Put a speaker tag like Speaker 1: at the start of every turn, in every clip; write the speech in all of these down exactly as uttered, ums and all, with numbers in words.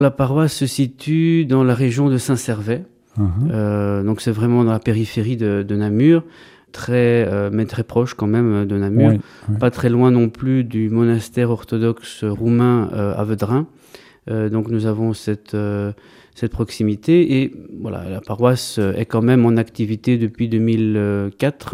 Speaker 1: La paroisse se situe dans la région de Saint-Servais. Uh-huh. Euh, donc c'est vraiment dans la périphérie de, de Namur, très, euh, mais très proche quand même de Namur. Oui, oui. Pas très loin non plus du monastère orthodoxe roumain euh, à Vedrin. Euh, donc nous avons cette, euh, cette proximité et voilà, la paroisse est quand même en activité depuis deux mille quatre.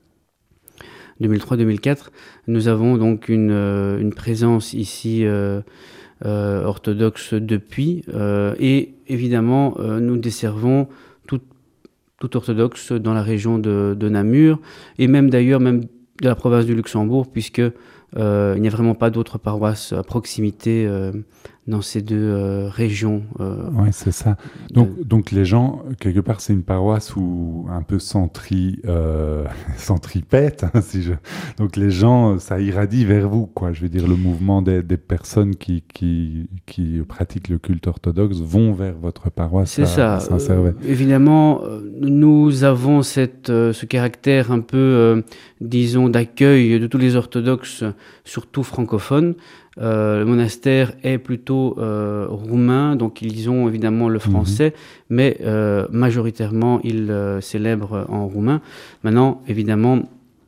Speaker 1: deux mille trois deux mille quatre. Nous avons donc une, euh, une présence ici euh, euh, orthodoxe depuis euh, et évidemment euh, nous desservons tout, tout orthodoxe dans la région de, de Namur et même d'ailleurs même de la province du Luxembourg puisque euh, il n'y a vraiment pas d'autres paroisses à proximité euh, dans ces deux euh, régions. Euh,
Speaker 2: oui, c'est ça. Donc, de... donc les gens, quelque part, c'est une paroisse où un peu centri, euh, centripète, hein, si je... donc les gens, ça irradie vers vous, quoi. Je veux dire, le mouvement des, des personnes qui, qui, qui pratiquent le culte orthodoxe vont vers votre paroisse.
Speaker 1: C'est
Speaker 2: à,
Speaker 1: ça.
Speaker 2: À Saint-Servais.
Speaker 1: Euh, évidemment, nous avons cette, euh, ce caractère un peu, euh, disons, d'accueil de tous les orthodoxes, surtout francophones. Euh, le monastère est plutôt euh, roumain, donc ils ont évidemment le français, mmh. mais euh, majoritairement ils euh, célèbrent en roumain. Maintenant, évidemment,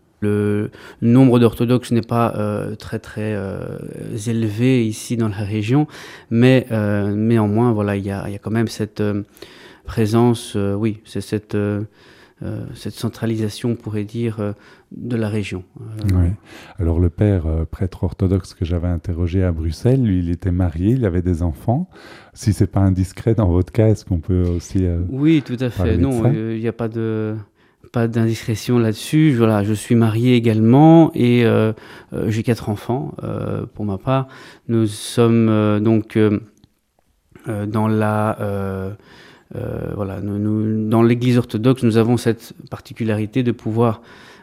Speaker 1: le nombre d'orthodoxes n'est pas euh, très très euh, élevé ici dans la région, mais euh, néanmoins, voilà, il y a, y a quand même cette euh, présence, euh, oui, c'est cette euh, Euh, cette centralisation, on pourrait dire, euh, de la région.
Speaker 2: Euh... Oui. Alors le père euh, prêtre orthodoxe que j'avais interrogé à Bruxelles, lui, il était marié, il avait des enfants. Si c'est pas indiscret dans votre cas, est-ce qu'on peut aussi euh,
Speaker 1: Oui, tout à fait. Non, il n'y a pas de pas d'indiscrétion là-dessus. Voilà, je suis marié également et euh, euh, j'ai quatre enfants. Euh, pour ma part, nous sommes euh, donc euh, euh, dans la euh, Euh, voilà, nous, nous, dans l'Église orthodoxe, nous avons cette particularité de pouvoir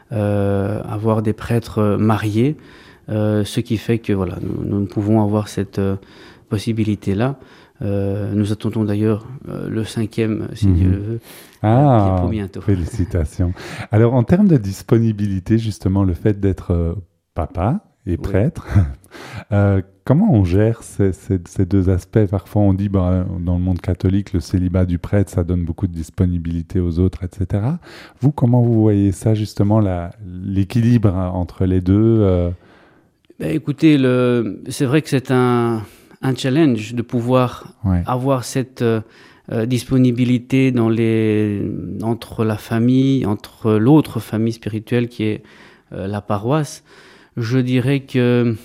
Speaker 1: euh, avoir des prêtres mariés, euh, ce qui fait que voilà, nous, nous pouvons avoir cette euh, possibilité-là. Euh, nous attendons d'ailleurs euh, le cinquième, si mmh. Dieu le veut.
Speaker 2: Ah, pour bientôt. Félicitations. Alors, en termes de disponibilité, justement, le fait d'être euh, papa et prêtre, oui. euh, comment on gère ces, ces, ces deux aspects? Parfois, on dit, bah, dans le monde catholique, le célibat du prêtre, ça donne beaucoup de disponibilité aux autres, et cetera. Vous, comment vous voyez ça, justement, la, l'équilibre hein, entre les deux euh...
Speaker 1: ben, écoutez, le, c'est vrai que c'est un, un challenge de pouvoir ouais. avoir cette euh, disponibilité dans les, entre la famille, entre l'autre famille spirituelle qui est euh, la paroisse. Je dirais que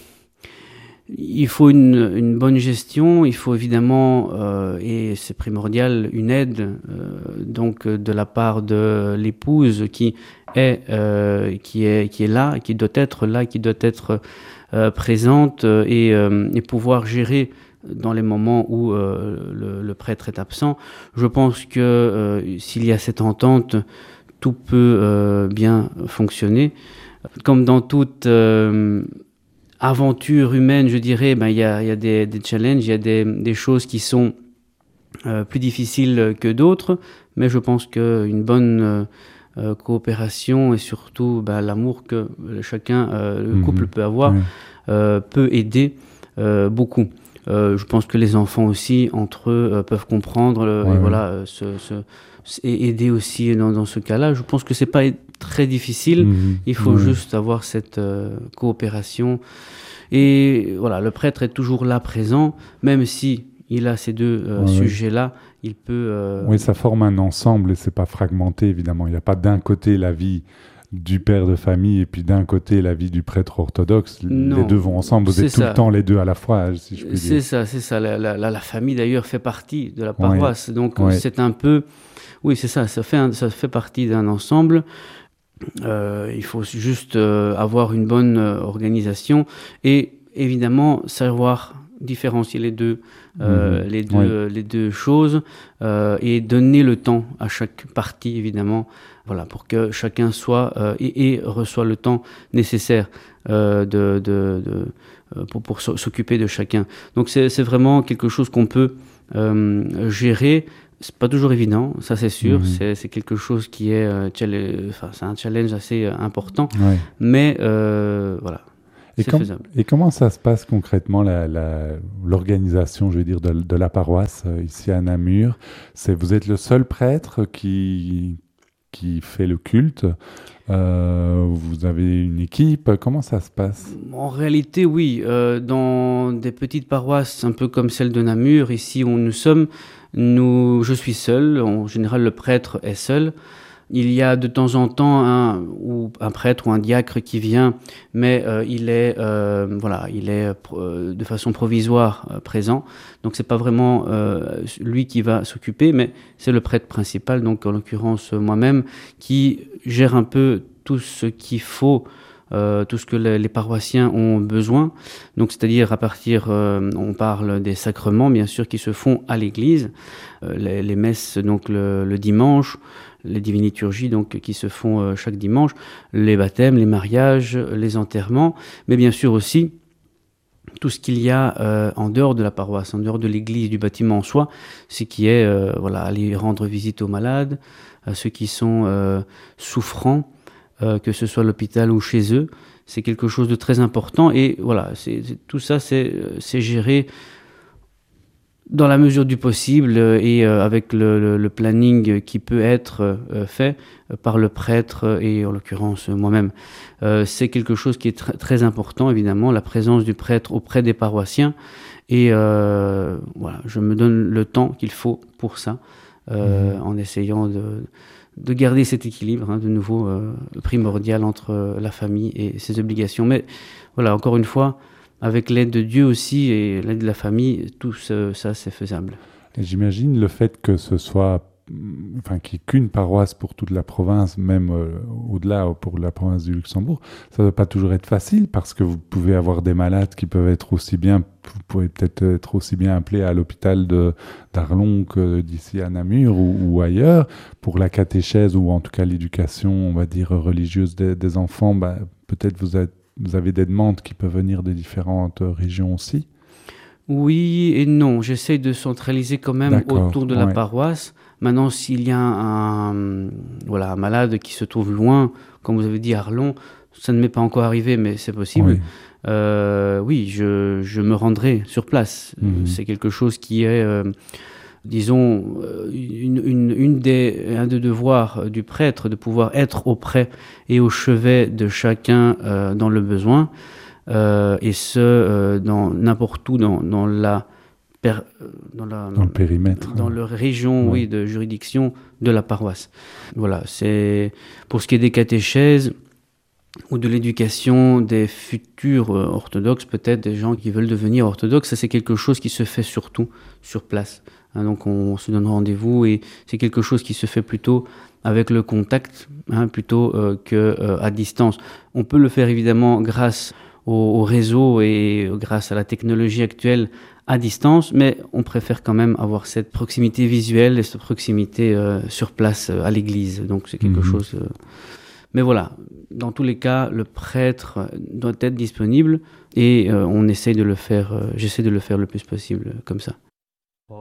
Speaker 1: il faut une, une bonne gestion, il faut évidemment, euh, et c'est primordial, une aide euh, donc de la part de l'épouse qui est, euh, qui est, qui est là, qui doit être là, qui doit être euh, présente et, euh, et pouvoir gérer dans les moments où euh, le, le prêtre est absent. Je pense que euh, s'il y a cette entente, tout peut euh, bien fonctionner. Comme dans toute euh, aventure humaine, je dirais, ben, y a, y a des, des challenges, il y a des, des choses qui sont euh, plus difficiles que d'autres, mais je pense qu'une bonne euh, coopération et surtout ben, l'amour que chacun, euh, le mmh, couple peut avoir, oui. euh, peut aider euh, beaucoup. Euh, je pense que les enfants aussi, entre eux, euh, peuvent comprendre euh, ouais, et, voilà, euh, se, se, et aider aussi dans, dans ce cas-là. Je pense que c'est pas très difficile, mmh, il faut ouais. juste avoir cette euh, coopération. Et voilà, le prêtre est toujours là présent, même si il a ces deux euh, ouais, sujets-là, il peut... Euh...
Speaker 2: Oui, ça forme un ensemble et c'est pas fragmenté, évidemment. Il n'y a pas d'un côté la vie du père de famille et puis d'un côté la vie du prêtre orthodoxe. Non, les deux vont ensemble, vous êtes tout ça. Le temps les deux à la fois, si je puis dire.
Speaker 1: C'est ça, c'est ça. La, la, la famille d'ailleurs fait partie de la paroisse, ouais. donc ouais. c'est un peu... Oui, c'est ça, ça fait, un, ça fait partie d'un ensemble. Euh, il faut juste euh, avoir une bonne euh, organisation et évidemment savoir différencier les deux, euh, mmh, les deux, oui. euh, les deux choses euh, et donner le temps à chaque partie évidemment, voilà, pour que chacun soit euh, et, et reçoit le temps nécessaire euh, de, de, de, pour, pour s'occuper de chacun. Donc c'est, c'est vraiment quelque chose qu'on peut euh, gérer. C'est pas toujours évident, ça c'est sûr. Mmh. C'est, c'est quelque chose qui est, euh, enfin, c'est un challenge assez euh, important. Ouais. Mais euh, voilà. c'est
Speaker 2: com-
Speaker 1: faisable.
Speaker 2: Et comment ça se passe concrètement, la, la, l'organisation, je veux dire, de, de la paroisse euh, ici à Namur? C'est, vous êtes le seul prêtre qui, qui fait le culte? Euh, vous avez une équipe? Comment ça se passe?
Speaker 1: En réalité, oui. Euh, dans des petites paroisses, un peu comme celle de Namur, ici où nous sommes, nous, je suis seul. En général, le prêtre est seul. Il y a de temps en temps un, ou un prêtre ou un diacre qui vient, mais euh, il est, euh, voilà, il est euh, de façon provisoire euh, présent. Donc c'est pas vraiment euh, lui qui va s'occuper, mais c'est le prêtre principal, donc en l'occurrence moi-même, qui gère un peu tout ce qu'il faut. Euh, tout ce que les, les paroissiens ont besoin. Donc, c'est-à-dire à partir, euh, on parle des sacrements, bien sûr, qui se font à l'église, euh, les, les messes donc le, le dimanche, les diviniturgies donc qui se font euh, chaque dimanche, les baptêmes, les mariages, les enterrements, mais bien sûr aussi tout ce qu'il y a euh, en dehors de la paroisse, en dehors de l'église, du bâtiment en soi, ce qui est euh, voilà, aller rendre visite aux malades, à ceux qui sont euh, souffrants. Euh, que ce soit à l'hôpital ou chez eux, c'est quelque chose de très important. Et voilà, c'est, c'est, tout ça, c'est, c'est géré dans la mesure du possible et euh, avec le, le, le planning qui peut être euh, fait par le prêtre et en l'occurrence moi-même. Euh, c'est quelque chose qui est tr- très important, évidemment, la présence du prêtre auprès des paroissiens. Et euh, voilà, je me donne le temps qu'il faut pour ça, euh, mmh. en essayant de... de garder cet équilibre, hein, de nouveau euh, primordial entre euh, la famille et ses obligations. Mais voilà, encore une fois, avec l'aide de Dieu aussi et l'aide de la famille, tout ce, ça, c'est faisable.
Speaker 2: Et j'imagine le fait que ce soit, enfin, qu'il n'y ait qu'une paroisse pour toute la province, même euh, au-delà pour la province du Luxembourg, ça ne doit pas toujours être facile parce que vous pouvez avoir des malades qui peuvent être aussi bien, vous pouvez peut-être être aussi bien appelés à l'hôpital de, d'Arlon que d'ici à Namur ou, ou ailleurs. Pour la catéchèse ou en tout cas l'éducation, on va dire, religieuse des, des enfants, bah, peut-être vous, êtes, vous avez des demandes qui peuvent venir de différentes régions aussi.
Speaker 1: Oui et non, j'essaie de centraliser quand même D'accord, autour de ouais. la paroisse. Maintenant, s'il y a un, un, voilà, un malade qui se trouve loin, comme vous avez dit, Arlon, ça ne m'est pas encore arrivé, mais c'est possible. Oui, euh, oui je, je me rendrai sur place. Mmh. C'est quelque chose qui est, euh, disons, une, une, une des, un des devoirs du prêtre, de pouvoir être auprès et au chevet de chacun euh, dans le besoin. Euh, et ce, euh, dans n'importe où dans, dans, la, per, dans, la,
Speaker 2: dans le périmètre.
Speaker 1: Dans
Speaker 2: hein.
Speaker 1: la région ouais. oui, de juridiction de la paroisse. Voilà, c'est pour ce qui est des catéchèses ou de l'éducation des futurs euh, orthodoxes, peut-être des gens qui veulent devenir orthodoxes, ça c'est quelque chose qui se fait surtout sur place. Hein, donc on, on se donne rendez-vous et c'est quelque chose qui se fait plutôt avec le contact, hein, plutôt euh, qu'à euh, distance. On peut le faire évidemment grâce au réseau et grâce à la technologie actuelle à distance, mais on préfère quand même avoir cette proximité visuelle et cette proximité euh, sur place euh, à l'église. Donc c'est quelque mmh. chose... Euh... Mais voilà, dans tous les cas, le prêtre doit être disponible et euh, on essaye de le faire, euh, j'essaie de le faire le plus possible comme ça.